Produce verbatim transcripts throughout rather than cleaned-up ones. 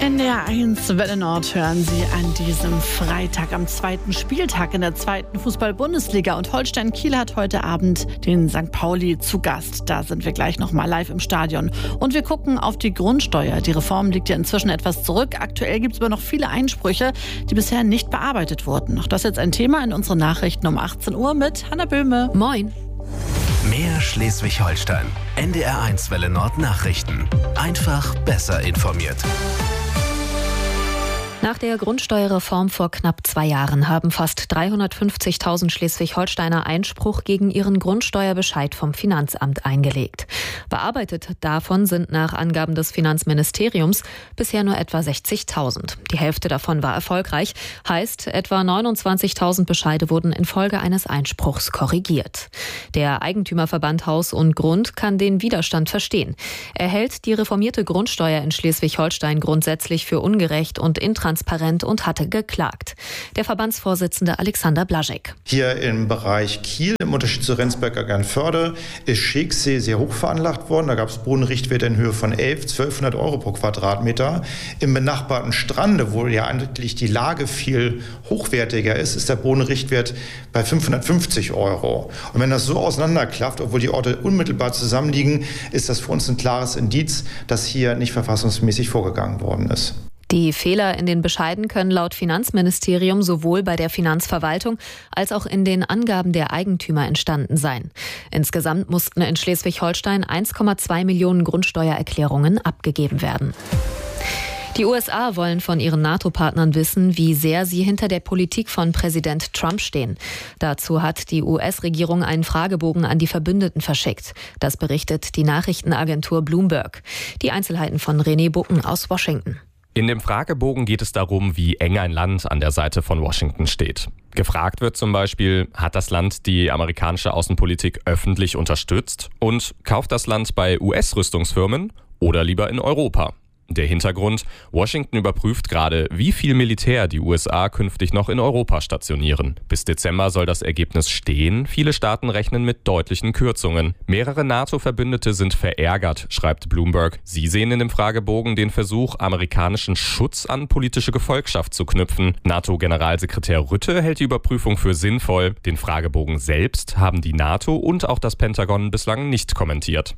N D R eins Welle Nord hören Sie an diesem Freitag am zweiten Spieltag in der zweiten Fußball-Bundesliga. Und Holstein Kiel hat heute Abend den Sankt Pauli zu Gast. Da sind wir gleich noch mal live im Stadion. Und wir gucken auf die Grundsteuer. Die Reform liegt ja inzwischen etwas zurück. Aktuell gibt es aber noch viele Einsprüche, die bisher nicht bearbeitet wurden. Auch das ist jetzt ein Thema in unseren Nachrichten um achtzehn Uhr mit Hanna Böhme. Moin. Mehr Schleswig-Holstein. N D R eins Welle Nord Nachrichten. Einfach besser informiert. Nach der Grundsteuerreform vor knapp zwei Jahren haben fast dreihundertfünfzigtausend Schleswig-Holsteiner Einspruch gegen ihren Grundsteuerbescheid vom Finanzamt eingelegt. Bearbeitet davon sind nach Angaben des Finanzministeriums bisher nur etwa sechzigtausend. Die Hälfte davon war erfolgreich, heißt etwa neunundzwanzigtausend Bescheide wurden infolge eines Einspruchs korrigiert. Der Eigentümerverband Haus und Grund kann den Widerstand verstehen. Er hält die reformierte Grundsteuer in Schleswig-Holstein grundsätzlich für ungerecht und intransparent und hatte geklagt. Der Verbandsvorsitzende Alexander Blaschek. Hier im Bereich Kiel, im Unterschied zu Rendsberg-Eckernförde, ist Scheeksee sehr hoch veranlagt worden. Da gab es Bodenrichtwerte in Höhe von elf, zwölfhundert Euro pro Quadratmeter. Im benachbarten Strande, wo ja eigentlich die Lage viel hochwertiger ist, ist der Bodenrichtwert bei fünfhundertfünfzig Euro. Und wenn das so auseinanderklafft, obwohl die Orte unmittelbar zusammenliegen, ist das für uns ein klares Indiz, dass hier nicht verfassungsmäßig vorgegangen worden ist. Die Fehler in den Bescheiden können laut Finanzministerium sowohl bei der Finanzverwaltung als auch in den Angaben der Eigentümer entstanden sein. Insgesamt mussten in Schleswig-Holstein eins Komma zwei Millionen Grundsteuererklärungen abgegeben werden. Die U S A wollen von ihren NATO-Partnern wissen, wie sehr sie hinter der Politik von Präsident Trump stehen. Dazu hat die U S-Regierung einen Fragebogen an die Verbündeten verschickt. Das berichtet die Nachrichtenagentur Bloomberg. Die Einzelheiten von René Bucken aus Washington. In dem Fragebogen geht es darum, wie eng ein Land an der Seite von Washington steht. Gefragt wird zum Beispiel, hat das Land die amerikanische Außenpolitik öffentlich unterstützt und kauft das Land bei U S-Rüstungsfirmen oder lieber in Europa? Der Hintergrund: Washington überprüft gerade, wie viel Militär die U S A künftig noch in Europa stationieren. Bis Dezember soll das Ergebnis stehen. Viele Staaten rechnen mit deutlichen Kürzungen. Mehrere NATO-Verbündete sind verärgert, schreibt Bloomberg. Sie sehen in dem Fragebogen den Versuch, amerikanischen Schutz an politische Gefolgschaft zu knüpfen. NATO-Generalsekretär Rutte hält die Überprüfung für sinnvoll. Den Fragebogen selbst haben die NATO und auch das Pentagon bislang nicht kommentiert.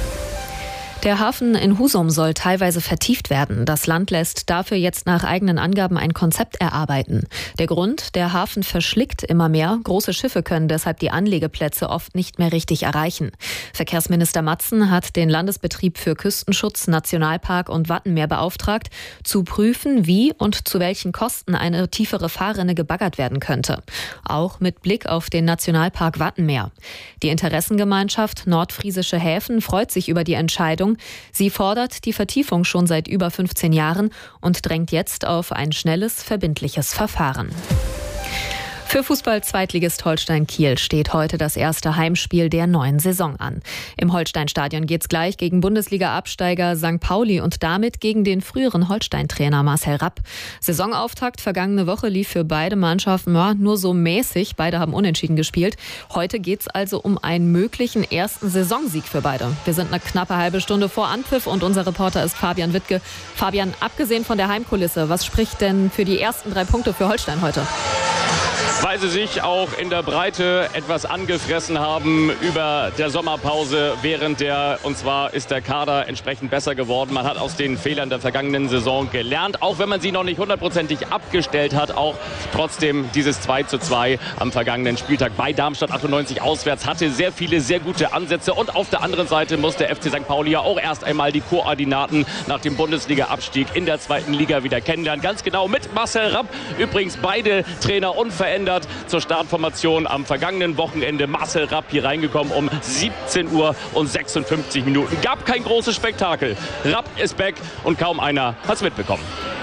Der Hafen in Husum soll teilweise vertieft werden. Das Land lässt dafür jetzt nach eigenen Angaben ein Konzept erarbeiten. Der Grund: Der Hafen verschlickt immer mehr. Große Schiffe können deshalb die Anlegeplätze oft nicht mehr richtig erreichen. Verkehrsminister Matzen hat den Landesbetrieb für Küstenschutz, Nationalpark und Wattenmeer beauftragt, zu prüfen, wie und zu welchen Kosten eine tiefere Fahrrinne gebaggert werden könnte. Auch mit Blick auf den Nationalpark Wattenmeer. Die Interessengemeinschaft Nordfriesische Häfen freut sich über die Entscheidung. Sie fordert die Vertiefung schon seit über fünfzehn Jahren und drängt jetzt auf ein schnelles, verbindliches Verfahren. Für Fußball-Zweitligist Holstein Kiel steht heute das erste Heimspiel der neuen Saison an. Im Holstein-Stadion geht's gleich gegen Bundesliga-Absteiger Sankt Pauli und damit gegen den früheren Holstein-Trainer Marcel Rapp. Saisonauftakt vergangene Woche lief für beide Mannschaften ja, nur so mäßig. Beide haben unentschieden gespielt. Heute geht's also um einen möglichen ersten Saisonsieg für beide. Wir sind eine knappe halbe Stunde vor Anpfiff und unser Reporter ist Fabian Wittke. Fabian, abgesehen von der Heimkulisse, was spricht denn für die ersten drei Punkte für Holstein heute? Weil sie sich auch in der Breite etwas angefressen haben über der Sommerpause während der, und zwar ist der Kader entsprechend besser geworden. Man hat aus den Fehlern der vergangenen Saison gelernt, auch wenn man sie noch nicht hundertprozentig abgestellt hat, auch trotzdem dieses zwei zu zwei am vergangenen Spieltag bei Darmstadt achtundneunzig auswärts hatte sehr viele, sehr gute Ansätze und auf der anderen Seite muss der F C Sankt Pauli ja auch erst einmal die Koordinaten nach dem Bundesliga-Abstieg in der zweiten Liga wieder kennenlernen. Ganz genau mit Marcel Rapp, übrigens beide Trainer unverändert zur Startformation am vergangenen Wochenende. Marcel Rapp hier reingekommen um siebzehn Uhr und sechsundfünfzig Minuten. Gab kein großes Spektakel. Rapp ist back und kaum einer hat es mitbekommen.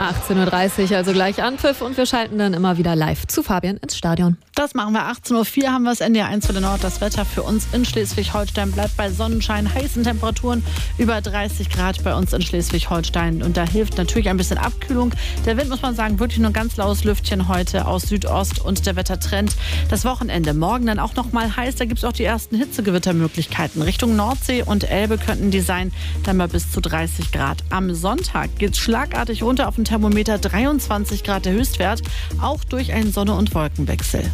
achtzehn Uhr dreißig, also gleich Anpfiff und wir schalten dann immer wieder live zu Fabian ins Stadion. Das machen wir. achtzehn Uhr vier haben wir das N D R eins für den Nord. Das Wetter für uns in Schleswig-Holstein bleibt bei Sonnenschein, heißen Temperaturen über dreißig Grad bei uns in Schleswig-Holstein. Und da hilft natürlich ein bisschen Abkühlung. Der Wind, muss man sagen, wirklich nur ein ganz laues Lüftchen heute aus Südost und der Wettertrend. Das Wochenende morgen dann auch noch mal heiß. Da gibt es auch die ersten Hitzegewittermöglichkeiten. Richtung Nordsee und Elbe könnten die sein, dann mal bis zu dreißig Grad. Am Sonntag geht es schlagartig runter auf den Thermometer, dreiundzwanzig Grad der Höchstwert, auch durch einen Sonne- und Wolkenwechsel.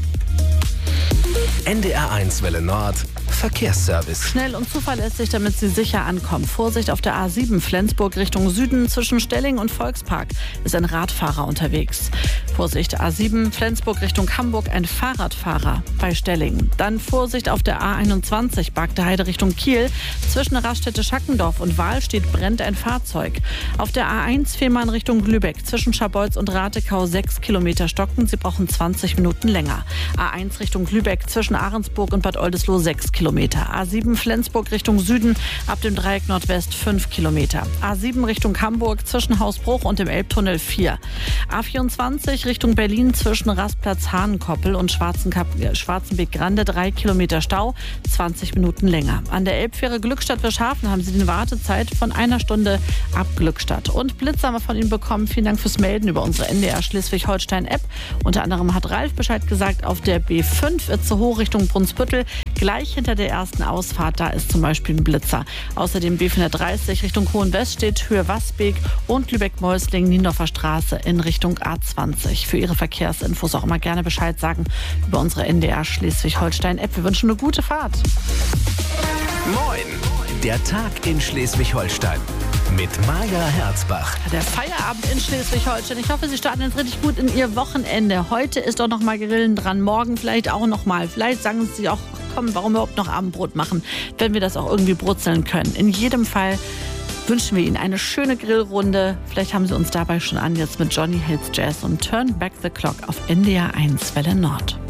N D R eins Welle Nord Verkehrsservice. Schnell und zuverlässig, damit Sie sicher ankommen. Vorsicht auf der A sieben Flensburg Richtung Süden. Zwischen Stelling und Volkspark ist ein Radfahrer unterwegs. Vorsicht A sieben Flensburg Richtung Hamburg, ein Fahrradfahrer bei Stelling. Dann Vorsicht auf der A einundzwanzig Bagde Heide Richtung Kiel. Zwischen Raststätte Schackendorf und Wahlstedt brennt ein Fahrzeug. Auf der A eins Fehmarn Richtung Lübeck. Zwischen Scharbeutz und Ratekau sechs Kilometer stocken. Sie brauchen zwanzig Minuten länger. A eins Richtung Lübeck. Zwischen Ahrensburg und Bad Oldesloe sechs Kilometer. A sieben Flensburg Richtung Süden, ab dem Dreieck Nordwest fünf Kilometer. A sieben Richtung Hamburg zwischen Hausbruch und dem Elbtunnel vier. A vierundzwanzig Richtung Berlin zwischen Rastplatz Hahnenkoppel und Schwarzenbeek-Grande drei Kilometer Stau, zwanzig Minuten länger. An der Elbfähre Glückstadt-Wischhafen haben Sie die Wartezeit von einer Stunde ab Glückstadt. Und Blitz haben wir von Ihnen bekommen. Vielen Dank fürs Melden über unsere N D R Schleswig-Holstein-App. Unter anderem hat Ralf Bescheid gesagt, auf der B fünf Itzehoe Richtung Brunsbüttel, gleich hinter der ersten Ausfahrt, da ist zum Beispiel ein Blitzer. Außerdem B vierhundertdreißig Richtung Hohenweststedt, Höhe Wasbeek und Lübeck-Meusling, Niendorfer Straße in Richtung A zwanzig. Für Ihre Verkehrsinfos auch immer gerne Bescheid sagen über unsere N D R Schleswig-Holstein-App. Wir wünschen eine gute Fahrt. Moin, der Tag in Schleswig-Holstein mit Maja Herzbach. Der Feierabend in Schleswig-Holstein. Ich hoffe, Sie starten jetzt richtig gut in Ihr Wochenende. Heute ist auch noch mal Grillen dran, morgen vielleicht auch noch mal. Vielleicht sagen Sie auch, komm, warum überhaupt noch Abendbrot machen, wenn wir das auch irgendwie brutzeln können. In jedem Fall wünschen wir Ihnen eine schöne Grillrunde. Vielleicht haben Sie uns dabei schon an, jetzt mit Johnny Hates Jazz und Turn Back the Clock auf N D R eins Welle Nord.